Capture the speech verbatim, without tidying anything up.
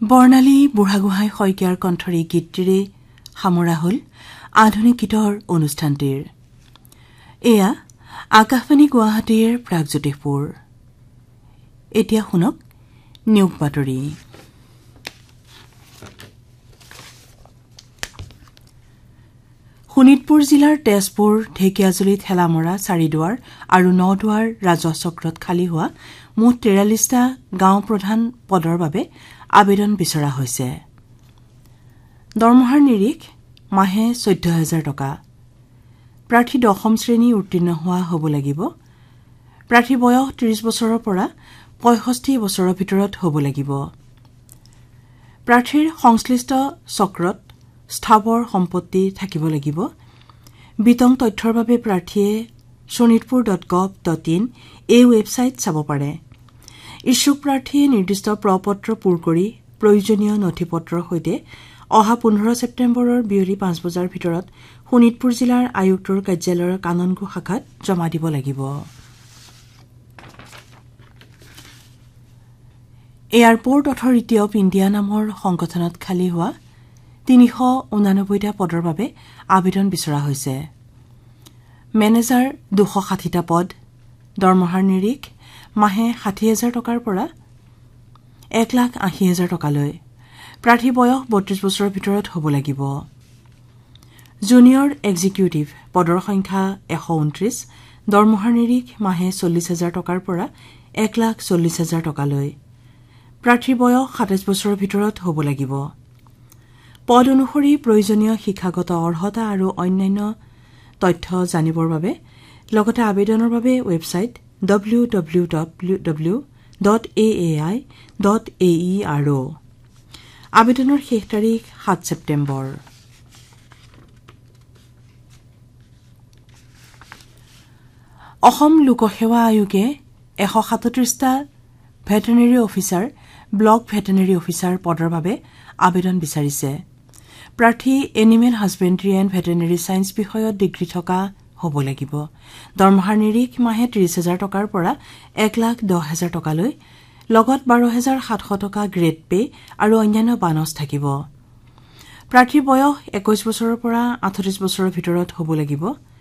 বৰ্ণালী বুঢ়াগোহাঁই শইকীয়াৰ কণ্ঠৰে গীতটিৰে সামৰা হল আধুনিক গীতৰ অনুষ্ঠানটিৰ। এয়া আকাশবাণী গুৱাহাটীৰ প্ৰাগজ্যোতিষপুৰ। এতিয়া শুনক নিয়োগ বাতৰি। শোণিতপুৰ জিলাৰ তেজপুৰ, ঢেকিয়াজুলি, ঠেলামৰা, চাৰিদুৱাৰ আৰু নদুৱাৰ ৰাজহ চক্ৰত খালী হোৱা মুঠ তেৰাল্লিছটা গাঁও প্ৰধান পদৰ বাবে আবেদন বিচৰা হৈছে। দৰমহাৰ নিৰিখ মাহে চৈধ্য হাজাৰ টকা। প্ৰাৰ্থী দশম শ্ৰেণী উত্তীৰ্ণ হোৱা হ'ব লাগিব। প্ৰাৰ্থীৰ বয়স ত্ৰিশ বছৰৰ পৰা পঁয়ষষ্ঠি বছৰৰ ভিতৰত হ'ব লাগিব। প্ৰাৰ্থীৰ সংশ্লিষ্ট চক্ৰত স্থাৱৰ সম্পত্তি থাকিব লাগিব। বিতং তথ্যৰ বাবে প্ৰাৰ্থীয়ে Sonitpur dot gov dot in এই ৱেবছাইট চাব পাৰে। ইচ্ছুক প্ৰাৰ্থীয়ে নিৰ্দিষ্ট প্ৰপত্ৰ পূৰ কৰি প্ৰয়োজনীয় নথি পত্ৰৰ সৈতে অহা পোন্ধৰ ছেপ্টেম্বৰৰ বিয়লি পাঁচ বজাৰ ভিতৰত শোণিতপুৰ জিলাৰ আয়ুক্তৰ কাৰ্যালয়ৰ কাননগো শাখাত জমা দিব লাগিব। এয়াৰপৰ্ট অথৰিটি অৱ ইণ্ডিয়া নামৰ সংগঠনত খালী হোৱা তিনিশ ঊনানব্বৈটা পদৰ বাবে আবেদন বিচৰা হৈছে। মেনেজাৰ দুশ ষাঠিটা পদ। দৰমহাৰ নিৰিখ মাহে ষাঠি হাজাৰ টকাৰ পৰা এক লাখ আশী হাজাৰ টকালৈ। প্ৰাৰ্থীৰ বয়স বত্ৰিশ বছৰৰ ভিতৰত হ'ব লাগিব। জুনিয়ৰ এক্সিকিউটিভ পদৰ সংখ্যা এশ ঊনত্ৰিশ। দৰমহাৰ নিৰিখ মাহে চল্লিছ হাজাৰ টকাৰ পৰা এক লাখ চল্লিছ হাজাৰ টকালৈ। প্ৰাৰ্থীৰ বয়স সাতাইশ বছৰৰ ভিতৰত হ'ব লাগিব। পদ অনুসৰি প্ৰয়োজনীয় শিক্ষাগত অৰ্হতা আৰু অন্যান্য তথ্য জানিবৰ বাবে লগতে আবেদনৰ বাবে website W W W dot A A I dot A E R অ'। আবেদনৰ শেষ তাৰিখ সাত ছেপ্টেম্বৰ। অসম লোকসেৱা আয়োগে এশ সাতত্ৰিশটা veterinary officer, block veterinary officer পদৰ বাবে আবেদন বিচাৰিছে। প্ৰাৰ্থী এনিমেল হাজবেণ্ডাৰী এণ্ড ভেটেনেৰী ছায়েন্স বিষয়ত ডিগ্ৰী থকা হ'ব লাগিব। দৰমহাৰ নিৰিখ মাহে ত্ৰিশ হাজাৰ টকাৰ পৰা এক লাখ দহ হাজাৰ টকালৈ। লগত বাৰ হাজাৰ সাতশ টকা গ্ৰেড পে আৰু অন্যান্য বানচ থাকিব। প্ৰাৰ্থীৰ বয়স একৈশ বছৰৰ পৰা আঠত্ৰিশ বছৰৰ ভিতৰত হ'ব লাগিব।